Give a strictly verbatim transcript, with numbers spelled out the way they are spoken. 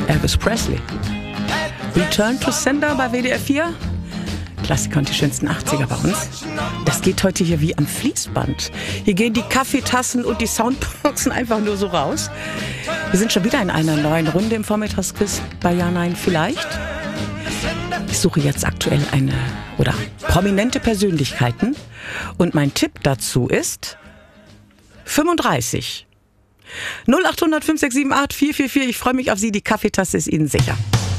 Elvis Presley. Return to Sender bei W D R vier. Klassiker und die schönsten achtziger bei uns. Das geht heute hier wie am Fließband. Hier gehen die Kaffeetassen und die Soundboxen einfach nur so raus. Wir sind schon wieder in einer neuen Runde im Vormittagsquiz bei Ja, Nein, Vielleicht. Ich suche jetzt aktuell eine oder prominente Persönlichkeiten und mein Tipp dazu ist fünfunddreißig. null acht hundert fünf sechs sieben acht vier vier vier. Ich freue mich auf Sie. Die Kaffeetasse ist Ihnen sicher.